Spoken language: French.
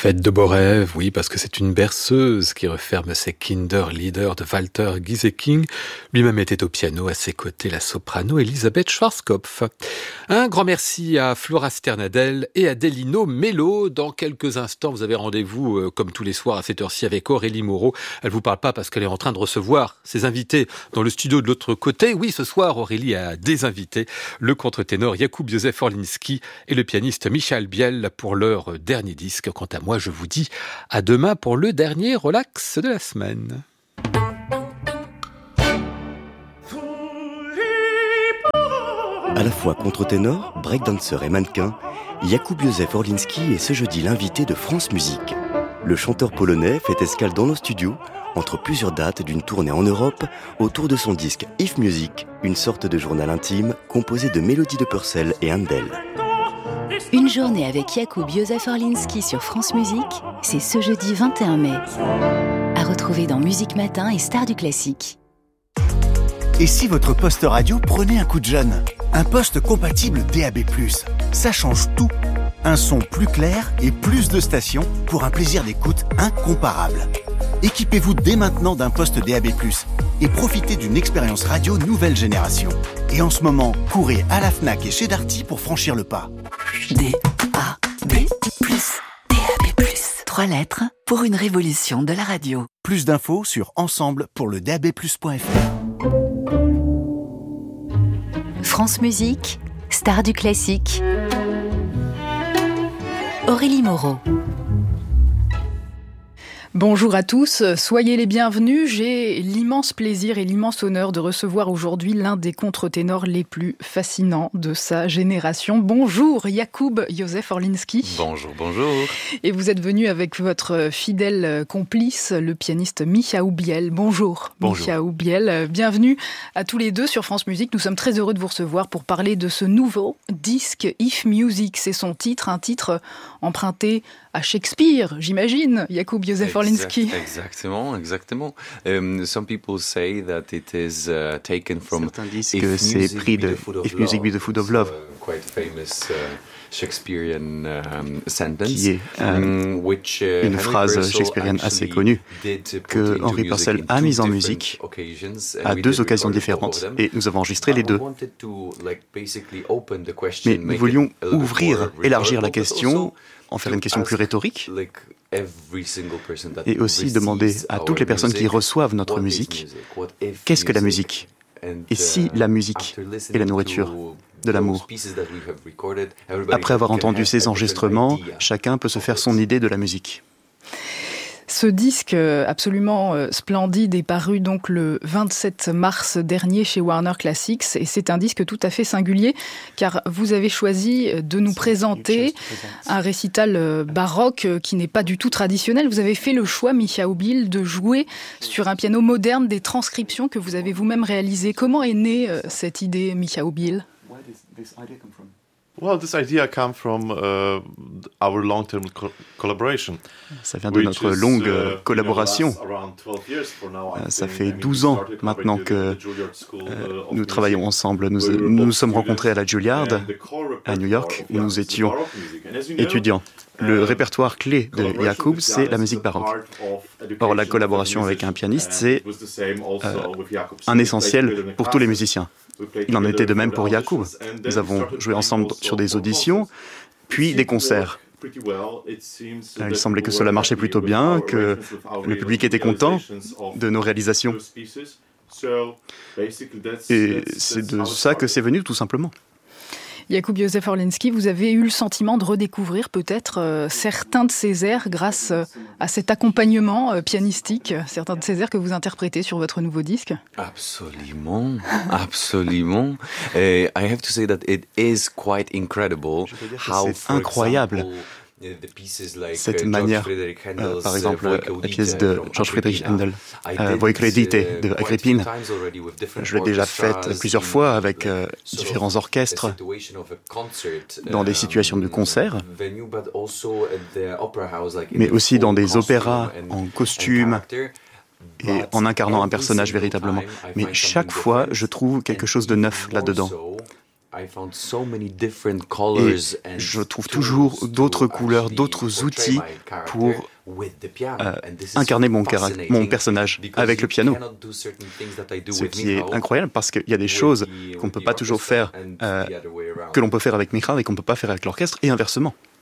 Fête de Borev, oui, parce que c'est une berceuse qui referme ses Kinderlieder de Walter Gieseking. Lui-même était au piano, à ses côtés la soprano Elisabeth Schwarzkopf. Un grand merci à Flora Sternadel et à Delino Mello. Dans quelques instants, vous avez rendez-vous, comme tous les soirs à cette heure-ci, avec Aurélie Moreau. Elle vous parle pas parce qu'elle est en train de recevoir ses invités dans le studio de l'autre côté. Oui, ce soir, Aurélie a des invités. Le contre-ténor Jakub Józef Orlinski et le pianiste Michał Biel pour leur dernier disque. Quant à moi, je vous dis à demain pour le dernier relax de la semaine. À la fois contre-ténor, breakdancer et mannequin, Jakub Józef Orlinski est ce jeudi l'invité de France Musique. Le chanteur polonais fait escale dans nos studios entre plusieurs dates d'une tournée en Europe autour de son disque If Music, une sorte de journal intime composé de mélodies de Purcell et Handel. Une journée avec Jakub Józef Orlinski sur France Musique, c'est ce jeudi 21 mai. À retrouver dans Musique Matin et Stars du Classique. Et si votre poste radio prenait un coup de jeune ? Un poste compatible DAB+, ça change tout. Un son plus clair et plus de stations pour un plaisir d'écoute incomparable. Équipez-vous dès maintenant d'un poste DAB+, et profitez d'une expérience radio nouvelle génération. Et en ce moment, courez à la Fnac et chez Darty pour franchir le pas. DAB+. 3 lettres pour une révolution de la radio. Plus d'infos sur ensemble pour le dabplus.fr. France Musique, Stars du Classique. Aurélie Moreau. Bonjour à tous, soyez les bienvenus. J'ai l'immense plaisir et l'immense honneur de recevoir aujourd'hui l'un des contre-ténors les plus fascinants de sa génération. Bonjour Jakub Józef Orlinski. Bonjour, bonjour. Et vous êtes venu avec votre fidèle complice, le pianiste Michał Biel. Bonjour. Michał Biel. Bienvenue à tous les deux sur France Musique. Nous sommes très heureux de vous recevoir pour parler de ce nouveau disque If Music. C'est son titre, un titre emprunté à Shakespeare, j'imagine, Jakub Józef Orlinski. Exactement. Some people say that it is taken from. Certains disent que c'est pris de If Music Be the Food of Love, quite famous Shakespearean sentence, qui est une phrase shakespearienne assez connue que Henry Purcell a mise en musique à 2 occasions différentes, et nous avons enregistré les 2. Mais nous voulions élargir la question, en faire une question plus rhétorique, et aussi demander à toutes les personnes qui reçoivent notre musique, qu'est-ce que la musique ? Et si la musique est la nourriture de l'amour ? Après avoir entendu ces enregistrements, chacun peut se faire son idée de la musique. Ce disque absolument splendide est paru donc le 27 mars dernier chez Warner Classics, et c'est un disque tout à fait singulier car vous avez choisi de nous présenter un récital baroque qui n'est pas du tout traditionnel. Vous avez fait le choix, Michał Biel, de jouer sur un piano moderne des transcriptions que vous avez vous-même réalisées. Comment est née cette idée, Michał Biel ? Well, this idea came from our long-term collaboration. Ça vient de notre longue collaboration. Ça fait 12 ans maintenant que nous travaillons ensemble. Nous nous sommes rencontrés à la Juilliard, à New York, où nous étions étudiants. Le répertoire clé de Jakub, c'est la musique baroque. Or, la collaboration avec un pianiste, c'est un essentiel pour tous les musiciens. Il en était de même pour Jakub. Nous avons joué ensemble sur des auditions, puis des concerts. Il semblait que cela marchait plutôt bien, que le public était content de nos réalisations. Et c'est de ça que c'est venu, tout simplement. Jakub Józef Orlinski, vous avez eu le sentiment de redécouvrir peut-être certains de ces airs grâce à cet accompagnement pianistique, certains de ces airs que vous interprétez sur votre nouveau disque ? Absolument. I have to say that it is quite incredible how, c'est incroyable. Cette manière, par exemple, la pièce de George Friedrich Handel, Voi credite de Agrippine, je l'ai déjà faite plusieurs fois avec différents orchestres dans des situations de concert, mais aussi dans des opéras en costume et en incarnant un personnage véritablement. Mais chaque fois, je trouve quelque chose de neuf là-dedans. je trouve toujours d'autres couleurs, d'autres outils pour incarner mon personnage avec le piano. Ce qui est incroyable parce qu'il y a des choses qu'on ne peut pas toujours faire, que l'on peut faire avec Michal et qu'on ne peut pas faire avec l'orchestre, et inversement.